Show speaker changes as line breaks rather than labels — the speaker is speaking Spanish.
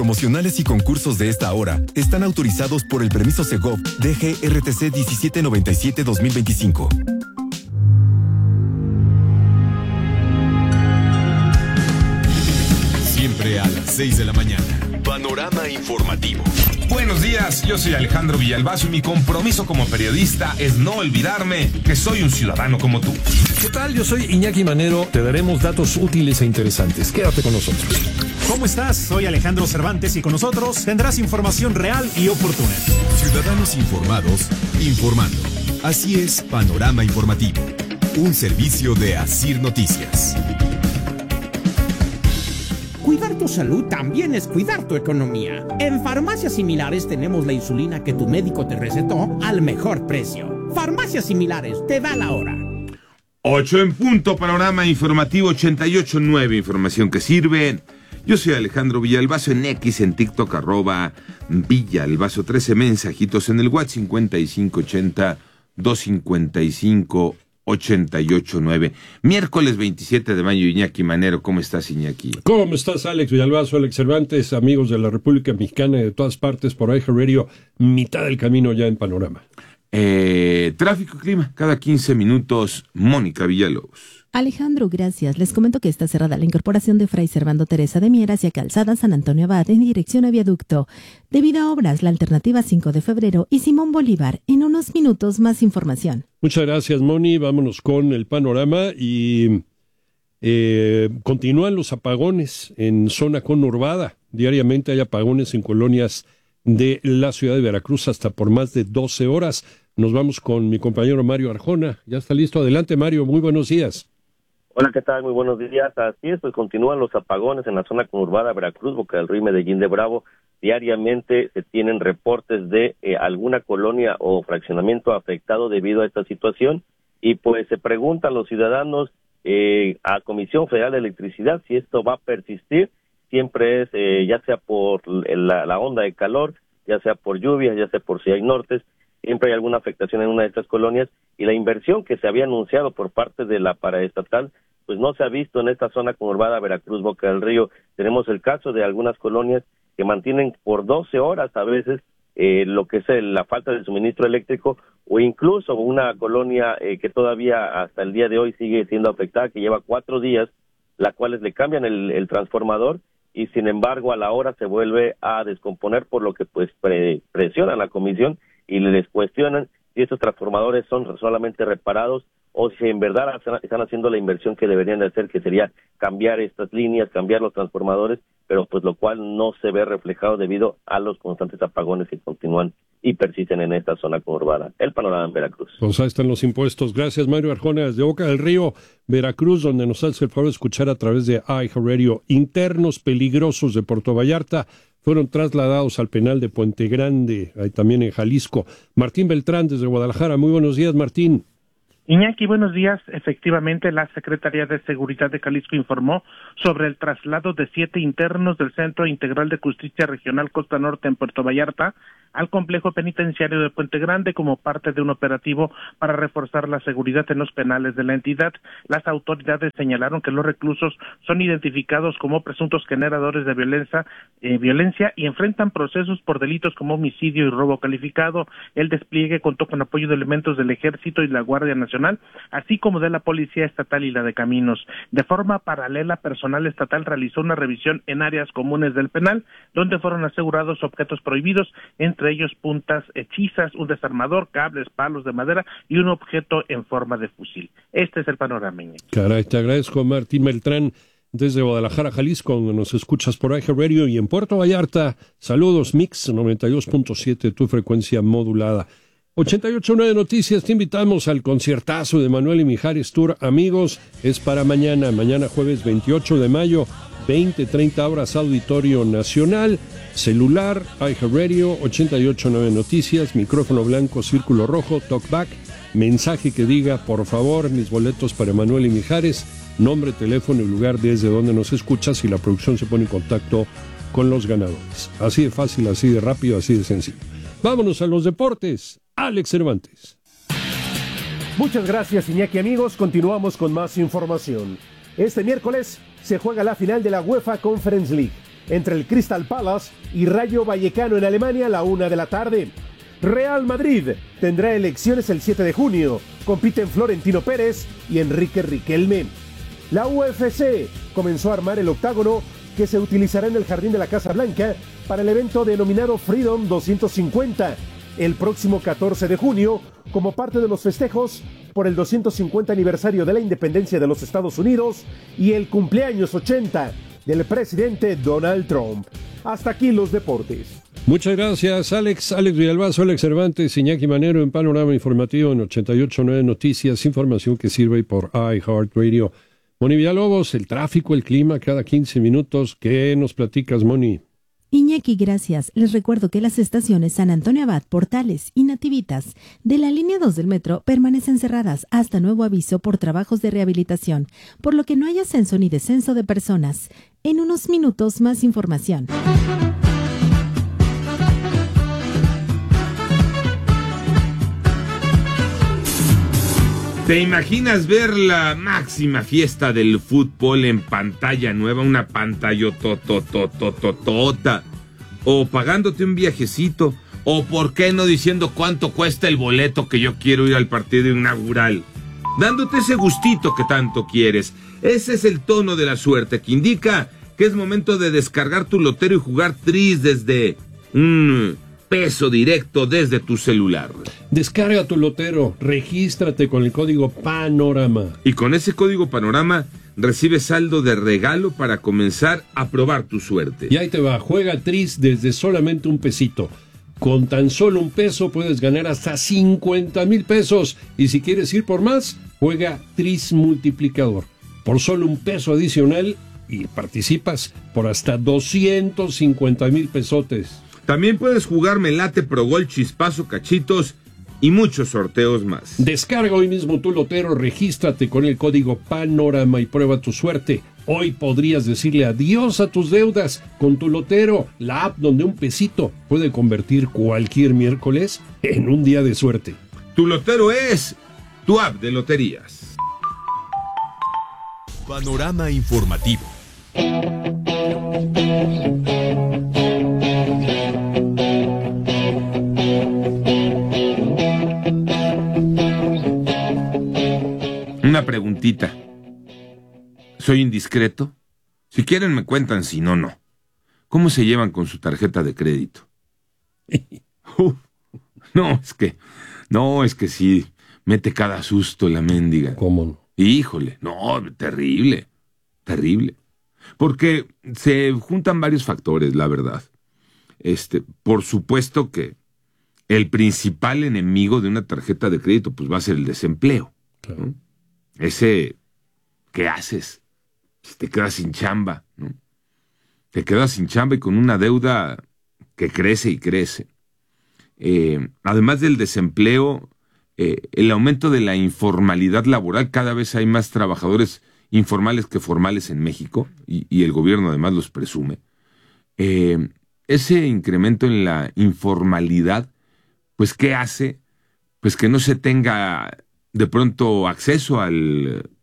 promocionales y concursos de esta hora están autorizados por el permiso Segov DGRTC 1797-2025.
Siempre a las 6 de la mañana. Panorama informativo.
Buenos días, yo soy Alejandro Villalbazo y mi compromiso como periodista es no olvidarme que soy un ciudadano como tú.
¿Qué tal? Yo soy Iñaki Manero. Te daremos datos útiles e interesantes. Quédate con nosotros.
¿Cómo estás? Soy Alejandro Cervantes y con nosotros tendrás información real y oportuna.
Ciudadanos informados, informando. Así es Panorama Informativo, un servicio de Asir Noticias.
Cuidar tu salud también es cuidar tu economía. En Farmacias Similares tenemos la insulina que tu médico te recetó al mejor precio. Farmacias Similares, te da la hora.
8 en punto, Panorama Informativo 88.9, información que sirve. Yo soy Alejandro Villalbazo en X, en TikTok, @Villalbazo 13, mensajitos en el WhatsApp 5580-255-88.9. Miércoles 27 de mayo, Iñaki Manero. ¿Cómo estás, Iñaki?
¿Cómo estás, Alex Villalbazo, Alex Cervantes, amigos de la República Mexicana y de todas partes por iHeartRadio, mitad del camino ya en Panorama?
Tráfico y clima, cada 15 minutos, Mónica Villalobos.
Alejandro, gracias. Les comento que está cerrada la incorporación de Fray Servando Teresa de Mier hacia Calzada San Antonio Abad en dirección a Viaducto. Debido a obras, la alternativa 5 de febrero y Simón Bolívar. En unos minutos, más información.
Muchas gracias, Moni. Vámonos con el panorama y continúan los apagones en zona conurbada. Diariamente hay apagones en colonias de la ciudad de Veracruz hasta por más de 12 horas. Nos vamos con mi compañero Mario Arjona. Ya está listo. Adelante, Mario. Muy buenos días.
Hola, ¿qué tal? Muy buenos días. Así es, pues continúan los apagones en la zona conurbada Veracruz, Boca del Río y Medellín de Bravo. Diariamente se tienen reportes de alguna colonia o fraccionamiento afectado debido a esta situación y pues se preguntan los ciudadanos a Comisión Federal de Electricidad si esto va a persistir. Siempre es ya sea por la onda de calor, ya sea por lluvias, ya sea por si hay nortes, siempre hay alguna afectación en una de estas colonias y la inversión que se había anunciado por parte de la paraestatal pues no se ha visto en esta zona conurbada Veracruz, Boca del Río. Tenemos el caso de algunas colonias que mantienen por 12 horas a veces lo que es la falta de suministro eléctrico o incluso una colonia que todavía hasta el día de hoy sigue siendo afectada, que lleva 4 días, las cuales le cambian el transformador y sin embargo a la hora se vuelve a descomponer, por lo que pues presionan a la comisión y les cuestionan si estos transformadores son solamente reparados o si en verdad están haciendo la inversión que deberían de hacer, que sería cambiar estas líneas, cambiar los transformadores, pero pues lo cual no se ve reflejado debido a los constantes apagones que continúan y persisten en esta zona conurbada. El panorama en Veracruz.
Pues ahí están los impuestos. Gracias, Mario Arjona, desde Boca del Río, Veracruz, donde nos hace el favor de escuchar a través de iHeartRadio. Internos peligrosos de Puerto Vallarta fueron trasladados al penal de Puente Grande, ahí también en Jalisco. Martín Beltrán, desde Guadalajara. Muy buenos días, Martín.
Iñaki, buenos días. Efectivamente, la Secretaría de Seguridad de Jalisco informó sobre el traslado de 7 internos del Centro Integral de Justicia Regional Costa Norte en Puerto Vallarta al complejo penitenciario de Puente Grande como parte de un operativo para reforzar la seguridad en los penales de la entidad. Las autoridades señalaron que los reclusos son identificados como presuntos generadores de violencia y enfrentan procesos por delitos como homicidio y robo calificado. El despliegue contó con apoyo de elementos del Ejército y la Guardia Nacional, así como de la Policía Estatal y la de Caminos. De forma paralela, personal estatal realizó una revisión en áreas comunes del penal, donde fueron asegurados objetos prohibidos, entre ellos puntas hechizas, un desarmador, cables, palos de madera y un objeto en forma de fusil. Este es el panorama.
Caray, te agradezco, Martín Beltrán, desde Guadalajara, Jalisco, donde nos escuchas por iHeartRadio, y en Puerto Vallarta, saludos, Mix 92.7, tu frecuencia modulada. 88.9 Noticias, te invitamos al conciertazo de Manuel y Mijares Tour. Amigos, es para mañana jueves 28 de mayo, 20-30 horas, Auditorio Nacional, celular, iHeartRadio, 88.9 Noticias, micrófono blanco, círculo rojo, talkback, mensaje que diga, por favor, mis boletos para Manuel y Mijares, nombre, teléfono y lugar desde donde nos escuchas y la producción se pone en contacto con los ganadores. Así de fácil, así de rápido, así de sencillo. Vámonos a los deportes. Alex Cervantes.
Muchas gracias, Iñaki. Amigos, continuamos con más información. Este miércoles se juega la final de la UEFA Conference League. entre el Crystal Palace y Rayo Vallecano en Alemania a la 1 de la tarde. Real Madrid tendrá elecciones el 7 de junio. Compiten Florentino Pérez y Enrique Riquelme. La UFC comenzó a armar el octágono que se utilizará en el Jardín de la Casa Blanca para el evento denominado Freedom 250 el próximo 14 de junio como parte de los festejos por el 250 aniversario de la independencia de los Estados Unidos y el cumpleaños 80 del presidente Donald Trump. Hasta aquí los deportes.
Muchas gracias, Alex Villalbazo, Alex Cervantes, Iñaki Manero en Panorama Informativo en 88.9 Noticias, información que sirve por iHeartRadio. Moni Villalobos, el tráfico, el clima, cada 15 minutos. ¿Qué nos platicas, Moni?
Iñaki, gracias. Les recuerdo que las estaciones San Antonio Abad, Portales y Nativitas de la línea 2 del metro permanecen cerradas hasta nuevo aviso por trabajos de rehabilitación, por lo que no hay ascenso ni descenso de personas. En unos minutos, más información.
¿Te imaginas ver la máxima fiesta del fútbol en pantalla nueva, una pantalla tototototota, o pagándote un viajecito, o por qué no diciendo cuánto cuesta el boleto que yo quiero ir al partido inaugural, dándote ese gustito que tanto quieres? Ese es el tono de la suerte que indica que es momento de descargar tu lotero y jugar tris desde un peso directo desde tu celular.
Descarga tu lotero, regístrate con el código PANORAMA.
Y con ese código PANORAMA recibes saldo de regalo para comenzar a probar tu suerte.
Y ahí te va, juega tris desde solamente un pesito. Con tan solo un peso puedes ganar hasta 50,000 pesos. Y si quieres ir por más, juega tris multiplicador. Por solo un peso adicional y participas por hasta 250,000 pesotes.
También puedes jugar Melate, Pro Gol, Chispazo, Cachitos y muchos sorteos más.
Descarga hoy mismo tu lotero, regístrate con el código PANORAMA y prueba tu suerte. Hoy podrías decirle adiós a tus deudas con tu lotero, la app donde un pesito puede convertir cualquier miércoles en un día de suerte.
Tu lotero es tu app de loterías.
Panorama informativo.
Una preguntita. ¿Soy indiscreto? Si quieren me cuentan, si no, no. ¿Cómo se llevan con su tarjeta de crédito? No, es que sí, mete cada susto la mendiga.
¿Cómo no?
Híjole, no, terrible. Porque se juntan varios factores, la verdad. Por supuesto que el principal enemigo de una tarjeta de crédito pues va a ser el desempleo. Claro. ¿No? Ese, ¿qué haces? Te quedas sin chamba, ¿no? Te quedas sin chamba y con una deuda que crece y crece. Además del desempleo, el aumento de la informalidad laboral, cada vez hay más trabajadores informales que formales en México, y el gobierno además los presume. Ese incremento en la informalidad, pues ¿qué hace? Pues que no se tenga de pronto acceso al